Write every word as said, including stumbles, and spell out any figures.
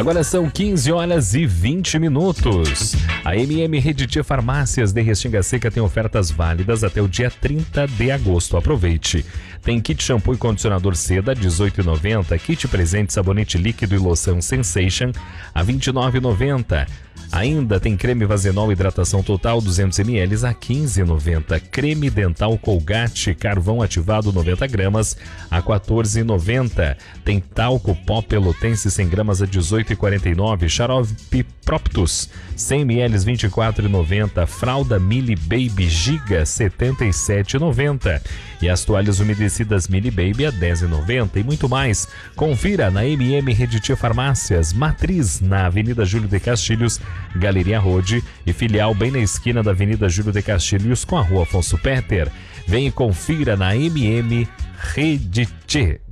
Agora são quinze horas e vinte minutos. A M M Rediti Farmácias de Restinga Seca tem ofertas válidas até o dia trinta de agosto. Aproveite. Tem kit shampoo e condicionador seda dezoito reais e noventa centavos, kit presente sabonete líquido e loção Sensation a vinte e nove reais e noventa centavos. Ainda tem creme Vazenol hidratação total duzentos mililitros a quinze reais e noventa centavos. Creme dental Colgate carvão ativado noventa gramas a quatorze reais e noventa centavos. Tem talco pó pelotense cem gramas a dezoito reais e quarenta e nove centavos. Xarope Proptus cem mililitros vinte e quatro reais e noventa centavos. Fralda Mili Baby Giga setenta e sete reais e noventa centavos. E as toalhas umedecidas Mili Baby a dez reais e noventa centavos e muito mais. Confira na M M Rediti Farmácias, matriz na Avenida Júlio de Castilhos, Galeria Rode, e filial bem na esquina da Avenida Júlio de Castilhos com a Rua Afonso Petter. Vem e confira na M M Rediti.